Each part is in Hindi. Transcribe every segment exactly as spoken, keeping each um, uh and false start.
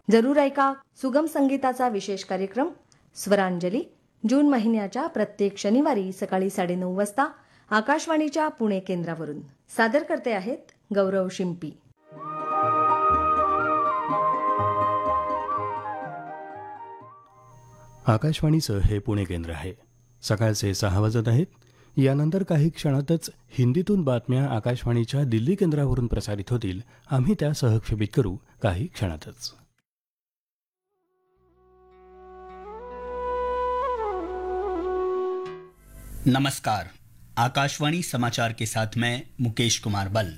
जरूर ऐका सुगम संगीताचा विशेष कार्यक्रम स्वरांजली जून महिन्याच्या प्रत्येक शनिवारी सकाळी साडेनऊ वाजता आकाशवाणीच्या पुणे केंद्रावरून. सादर करते आहेत गौरव शिंपी. आकाशवाणीचं हे पुणे केंद्र आहे. सकाळचे सहा वाजत आहेत. यानंतर काही क्षणातच हिंदीतून बातम्या आकाशवाणीच्या दिल्ली केंद्रावरून प्रसारित होतील. आम्ही त्या सहक्षेपित करू काही क्षणातच. नमस्कार. आकाशवाणी समाचार के साथ मैं मुकेश कुमार बल.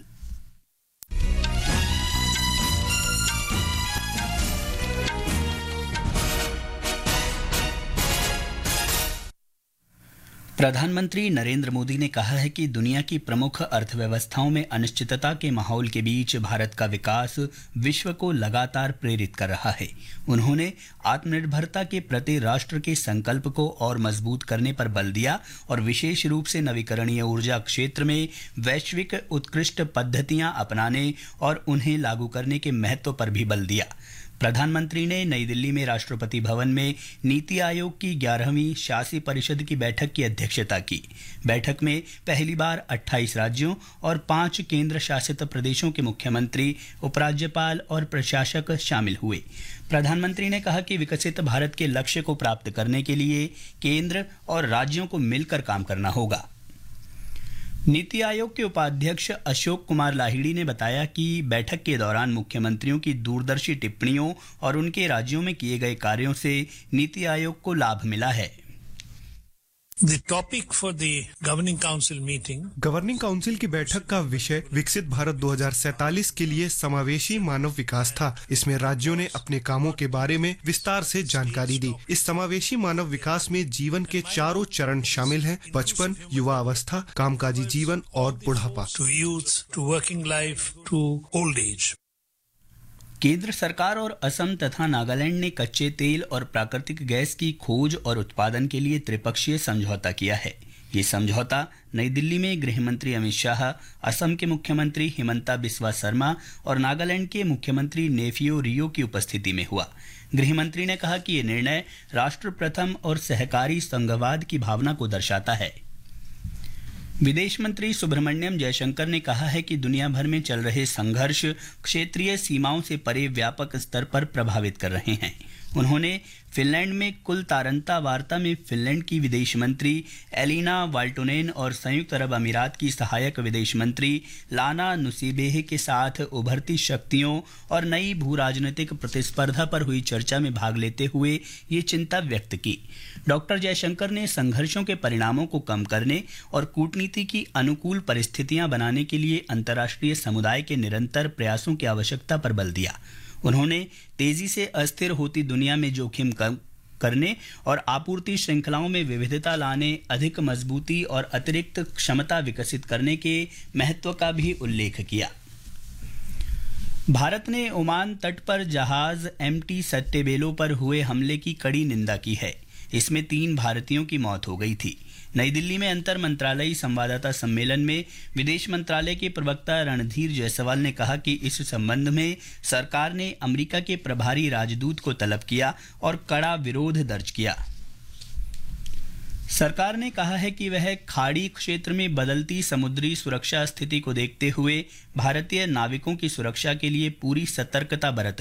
प्रधानमंत्री नरेंद्र मोदी ने कहा है कि दुनिया की प्रमुख अर्थव्यवस्थाओं में अनिश्चितता के माहौल के बीच भारत का विकास विश्व को लगातार प्रेरित कर रहा है. उन्होंने आत्मनिर्भरता के प्रति राष्ट्र के संकल्प को और मजबूत करने पर बल दिया और विशेष रूप से नवीकरणीय ऊर्जा क्षेत्र में वैश्विक उत्कृष्ट पद्धतियां अपनाने और उन्हें लागू करने के महत्व पर भी बल दिया. प्रधानमंत्री ने नई दिल्ली में राष्ट्रपति भवन में नीति आयोग की ग्यारहवीं शासी परिषद की बैठक की अध्यक्षता की. बैठक में पहली बार अट्ठाईस राज्यों और पांच केंद्र शासित प्रदेशों के मुख्यमंत्री, उपराज्यपाल और प्रशासक शामिल हुए. प्रधानमंत्री ने कहा कि विकसित भारत के लक्ष्य को प्राप्त करने के लिए केंद्र और राज्यों को मिलकर काम करना होगा. नीति आयोग के उपाध्यक्ष अशोक कुमार लाहिड़ी ने बताया कि बैठक के दौरान मुख्यमंत्रियों की दूरदर्शी टिप्पणियों और उनके राज्यों में किए गए कार्यों से नीति आयोग को लाभ मिला है. The topic for the Governing Council meeting governing council की बैठक का विषय विकसित भारत दो हज़ार सैंतालीस के लिए समावेशी मानव विकास था. इसमें राज्यों ने अपने कामों के बारे में विस्तार से जानकारी दी. इस समावेशी मानव विकास में जीवन के चारों चरण शामिल हैं: बचपन, युवा अवस्था, कामकाजी जीवन और बुढ़ापा. to youth, to working life, to old age. केंद्र सरकार और असम तथा नागालैंड ने कच्चे तेल और प्राकृतिक गैस की खोज और उत्पादन के लिए त्रिपक्षीय समझौता किया है. ये समझौता नई दिल्ली में गृह मंत्री अमित शाह, असम के मुख्यमंत्री हिमंता बिस्वा शर्मा और नागालैंड के मुख्यमंत्री नेफियो रियो की उपस्थिति में हुआ. गृह मंत्री ने कहा कि ये निर्णय राष्ट्र प्रथम और सहकारी संघवाद की भावना को दर्शाता है. विदेश मंत्री सुब्रमण्यम जयशंकर ने कहा है कि दुनिया भर में चल रहे संघर्ष क्षेत्रीय सीमाओं से परे व्यापक स्तर पर प्रभावित कर रहे हैं. उन्होंने फिनलैंड में कुल तारंता वार्ता में फिनलैंड की विदेश मंत्री एलिना वाल्टोनेन और संयुक्त अरब अमीरात की सहायक विदेश मंत्री लाना नुसीबेह के साथ उभरती शक्तियों और नई भू राजनीतिक प्रतिस्पर्धा पर हुई चर्चा में भाग लेते हुए ये चिंता व्यक्त की. डॉक्टर जयशंकर ने संघर्षों के परिणामों को कम करने और कूटनीति की अनुकूल परिस्थितियां बनाने के लिए अंतर्राष्ट्रीय समुदाय के निरंतर प्रयासों की आवश्यकता पर बल दिया. उन्होंने तेजी से अस्थिर होती दुनिया में जोखिम कम करने और आपूर्ति श्रृंखलाओं में विविधता लाने, अधिक मजबूती और अतिरिक्त क्षमता विकसित करने के महत्व का भी उल्लेख किया. भारत ने ओमान तट पर जहाज एमटी सट्टेबेलो पर हुए हमले की कड़ी निंदा की है. इसमें तीन भारतीयों की मौत हो गई थी. नई दिल्ली में अंतर मंत्रालयी संवाददाता सम्मेलन में विदेश मंत्रालय के प्रवक्ता रणधीर जायसवाल ने कहा कि इस संबंध में सरकार ने अमेरिका के प्रभारी राजदूत को तलब किया और कड़ा विरोध दर्ज किया. सरकार ने कहा है कि वह खाड़ी क्षेत्र में बदलती समुद्री सुरक्षा स्थिति को देखते हुए भारतीय नाविकों की सुरक्षा के लिए पूरी सतर्कता बरत